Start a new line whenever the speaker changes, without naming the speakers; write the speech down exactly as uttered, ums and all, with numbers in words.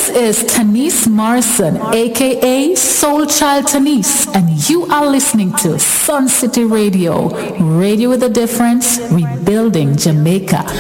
This is Tanise Morrison, aka Soul Child Tanise, and you are listening to Sun City Radio, radio with a difference, rebuilding Jamaica.